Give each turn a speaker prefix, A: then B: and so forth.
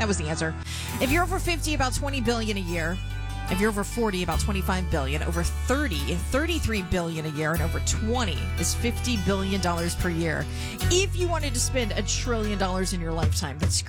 A: That was the answer. If you're over 50, about 20 billion a year. If you're over 40, about 25 billion. Over 30, 33 billion a year. And over 20 is $50 billion per year. If you wanted to spend $1 trillion in your lifetime, that's